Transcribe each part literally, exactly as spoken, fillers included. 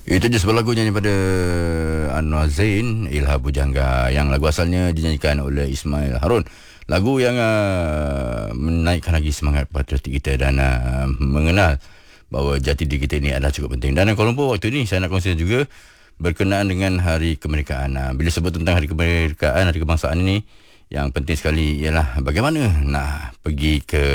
Itu je sebuah lagu nyanyi pada Anwar Zain, Ilha Bujangga, yang lagu asalnya dinyanyikan oleh Ismail Harun. Lagu yang uh, menaikkan lagi semangat patriotik kita dan uh, mengenal bahawa jati diri kita ini adalah cukup penting. Dan Kuala Lumpur waktu ini saya nak kongsikan juga berkenaan dengan Hari Kemerdekaan. Uh, bila sebut tentang Hari Kemerdekaan, Hari Kebangsaan ini, yang penting sekali ialah bagaimana nak pergi ke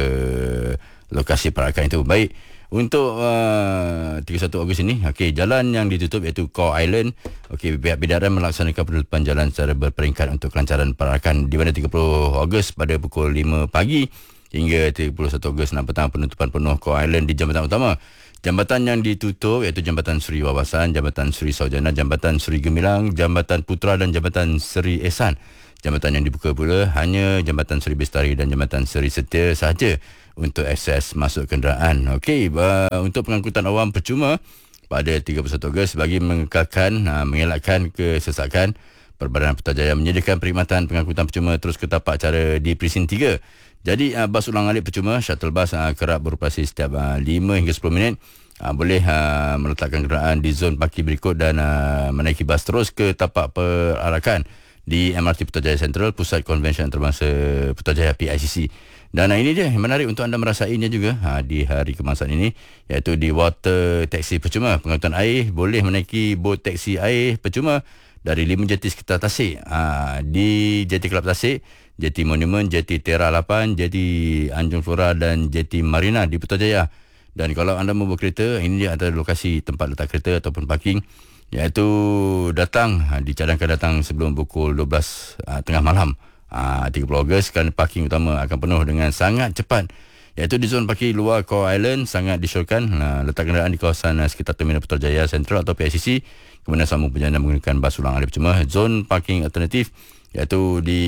lokasi perayaan itu. Baik, untuk uh, tiga puluh satu Ogos ini, okey, jalan yang ditutup iaitu Core Island. Okey, pihak Bidaran melaksanakan penutupan jalan secara berperingkat untuk kelancaran perarakan, di mana tiga puluh Ogos pada pukul lima pagi hingga tiga puluh satu Ogos enam petang penutupan penuh Core Island di jambatan utama. Jambatan yang ditutup iaitu Jambatan Seri Wawasan, Jambatan Seri Saujana, Jambatan Seri Gemilang, Jambatan Putra dan Jambatan Seri Ehsan. Jambatan yang dibuka pula hanya Jambatan Seri Bestari dan Jambatan Seri Setia sahaja untuk akses masuk kenderaan. Okey, uh, untuk pengangkutan awam percuma pada tiga puluh satu Ogos bagi mengekalkan, uh, mengelakkan kesesakan, Perbadanan Putrajaya menyediakan perkhidmatan pengangkutan percuma terus ke tapak cara di Presin tiga. Jadi uh, bas ulang-alik percuma, shuttle bus uh, kerap beroperasi setiap uh, lima hingga sepuluh minit. Uh, boleh uh, meletakkan kenderaan di zon parking berikut dan uh, menaiki bas terus ke tapak perarakan di M R T Putrajaya Central, Pusat Konvensyen Antarabangsa Putrajaya P I C C. Dan ini dia yang menarik untuk anda merasainya juga ha, di Hari Kebangsaan ini, iaitu di water taxi percuma. Pengangkutan air boleh menaiki bot taxi air percuma dari lima jeti sekitar Tasik, ha, di Jeti Kelab Tasik, Jeti Monumen, Jeti Tera lapan, Jeti Anjung Flora dan Jeti Marina di Putrajaya. Dan kalau anda membawa kereta, ini dia antara lokasi tempat letak kereta ataupun parking, iaitu datang, ha, dicadangkan datang sebelum pukul dua belas ha, tengah malam. Uh, tiga puluh Ogos, kerana parking utama akan penuh dengan sangat cepat, iaitu di zon parking luar Core Island sangat disyorkan. Uh, letak kenderaan di kawasan uh, sekitar Terminal Putrajaya Central atau P I C C, kemudian sambung perjalanan menggunakan bas ulang alik percuma. Zon parking alternatif iaitu di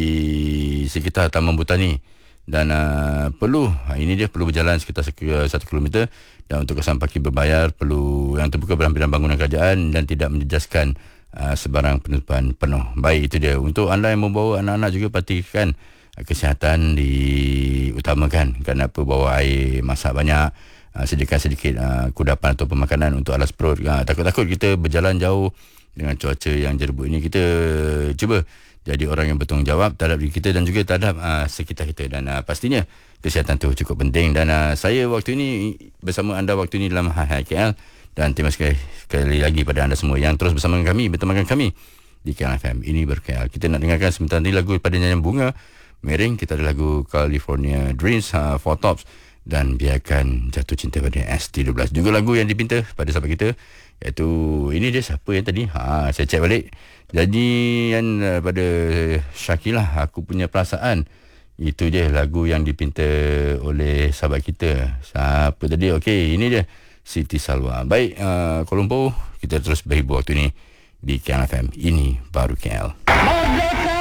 sekitar Taman Botani, dan uh, perlu uh, ini dia perlu berjalan sekitar satu kilometer, dan untuk kawasan parking berbayar perlu yang terbuka berhampiran bangunan kerajaan dan tidak menjejaskan Uh, sebarang penutupan penuh. Baik, itu dia. Untuk anda yang membawa anak-anak juga, pastikan uh, kesihatan diutamakan. Kenapa bawa air masak banyak, uh, sediakan sedikit uh, kudapan atau pemakanan untuk alas perut. Uh, takut-takut kita berjalan jauh dengan cuaca yang jerbuk ini. Kita cuba jadi orang yang bertanggungjawab terhadap diri kita dan juga terhadap uh, sekitar kita. Dan uh, pastinya kesihatan itu cukup penting. Dan uh, saya waktu ini bersama anda waktu ini dalam Hai Hai K L. Dan terima kasih sekali lagi pada anda semua yang terus bersama dengan kami, bertemankan kami di K L F M ini ber-K L. Kita nak dengarkan sebentar ni lagu pada nyanyian Bunga Miring. Kita ada lagu California Dreams, uh, Four Tops, dan Biarkan Jatuh Cinta pada S T dua belas. Juga lagu yang dipinta pada sahabat kita, iaitu ini dia, siapa yang tadi? Ha, saya cek balik. Jadi yang uh, pada Syakilah, Aku Punya Perasaan. Itu dia lagu yang dipinta oleh sahabat kita. Siapa tadi? Okey, ini dia, Siti Salwa. Baik, uh, Kuala Lumpur, kita terus berhibur waktu ini di K L F M. Ini baru K L. Merdeka!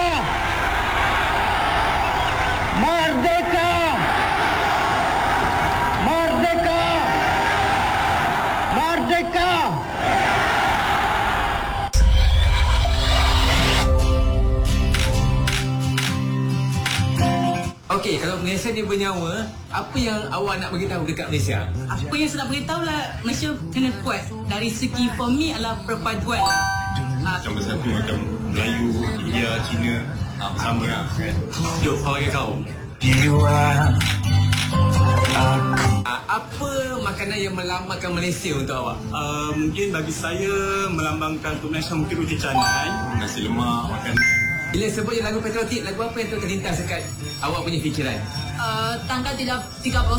Merdeka! Merdeka! Merdeka! Okey, kalau Malaysia ni bernyawa, apa yang awak nak beritahu dekat Malaysia? Apa yang saya nak beritahu lah, Malaysia kena kuat. Dari segi for me adalah perpaduan. Macam bersatu macam Melayu, India, Cina, ah, bersama lah kan. Jom, sebagai kau. Ah, apa makanan yang melambangkan Malaysia untuk awak? Uh, mungkin bagi saya melambangkan untuk Malaysia mungkin roti canai, nasi lemak, makan. Bila sebut lagu patriotik, lagu apa yang tu terlintas dekat awak punya fikiran? Uh, tanggal tiga puluh